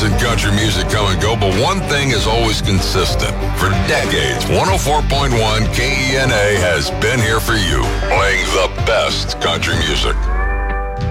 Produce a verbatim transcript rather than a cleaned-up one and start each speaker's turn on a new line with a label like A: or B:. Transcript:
A: in country music come and go, but one thing is always consistent. For decades, one oh four point one K E N A has been here for you, playing the best country music.